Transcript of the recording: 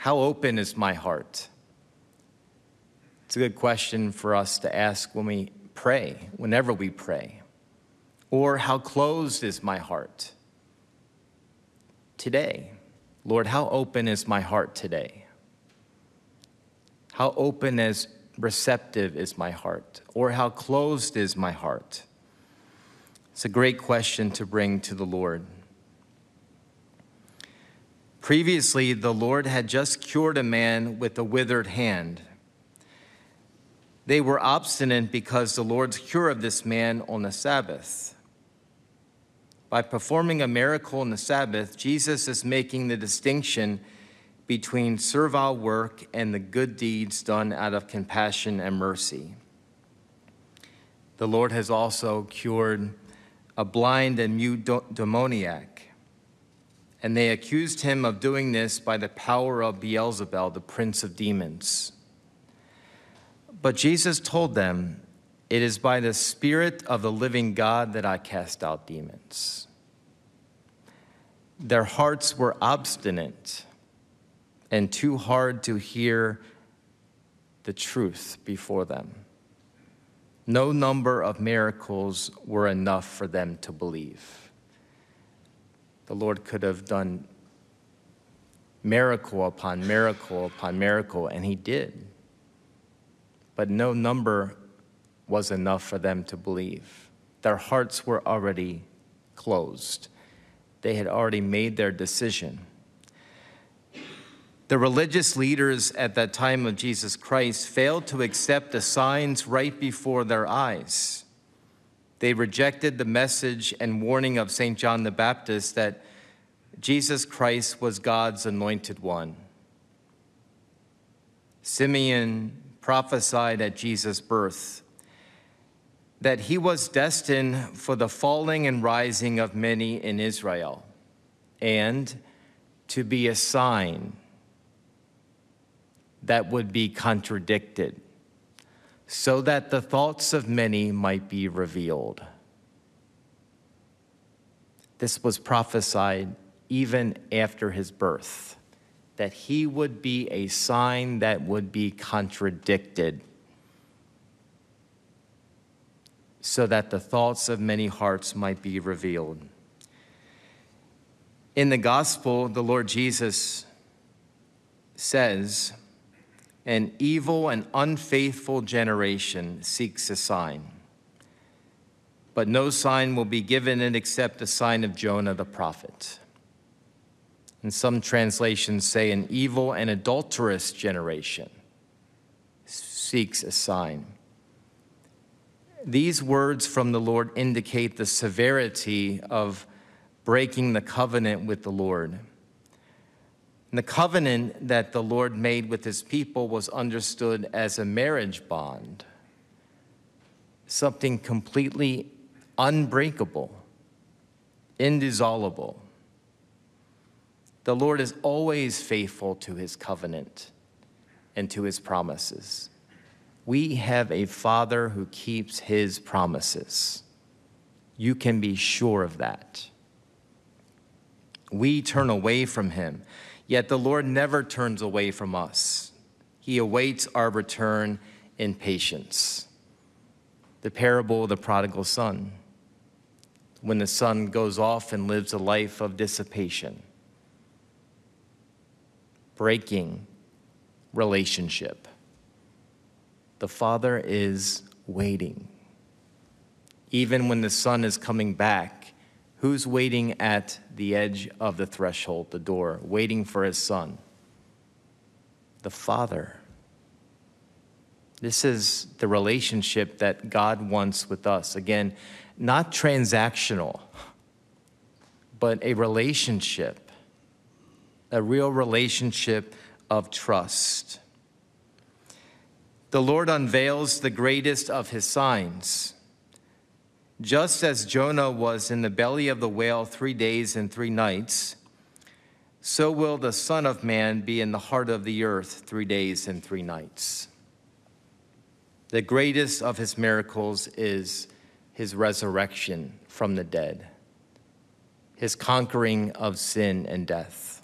How open is my heart? It's a good question for us to ask when we pray, whenever we pray. Or how closed is my heart today? Lord, how open is my heart today? How open as receptive is my heart? Or how closed is my heart? It's a great question to bring to the Lord. Previously, the Lord had just cured a man with a withered hand. They were obstinate because the Lord's cure of this man on the Sabbath. By performing a miracle on the Sabbath, Jesus is making the distinction between servile work and the good deeds done out of compassion and mercy. The Lord has also cured a blind and mute demoniac, and they accused him of doing this by the power of Beelzebul, the prince of demons. But Jesus told them, "It is by the Spirit of the living God that I cast out demons." Their hearts were obstinate and too hard to hear the truth before them. No number of miracles were enough for them to believe. The Lord could have done miracle upon miracle upon miracle, and he did. But no number was enough for them to believe. Their hearts were already closed. They had already made their decision. The religious leaders at that time of Jesus Christ failed to accept the signs right before their eyes. They rejected the message and warning of St. John the Baptist that Jesus Christ was God's anointed one. Simeon prophesied at Jesus' birth that he was destined for the falling and rising of many in Israel and to be a sign that would be contradicted, so that the thoughts of many might be revealed. This was prophesied even after his birth, that he would be a sign that would be contradicted, so that the thoughts of many hearts might be revealed. In the gospel, the Lord Jesus says, "An evil and unfaithful generation seeks a sign, but no sign will be given it except the sign of Jonah the prophet." And some translations say an evil and adulterous generation seeks a sign. These words from the Lord indicate the severity of breaking the covenant with the Lord. And the covenant that the Lord made with his people was understood as a marriage bond, something completely unbreakable, indissoluble. The Lord is always faithful to his covenant and to his promises. We have a Father who keeps his promises. You can be sure of that. We turn away from him, yet the Lord never turns away from us. He awaits our return in patience. The parable of the prodigal son, when the son goes off and lives a life of dissipation, breaking relationship. The Father is waiting. Even when the Son is coming back, who's waiting at the edge of the threshold, the door, waiting for his Son? The Father. This is the relationship that God wants with us. Again, not transactional, but a relationship, a real relationship of trust. The Lord unveils the greatest of his signs. Just as Jonah was in the belly of the whale 3 days and 3 nights, so will the Son of Man be in the heart of the earth 3 days and 3 nights. The greatest of his miracles is his resurrection from the dead, his conquering of sin and death.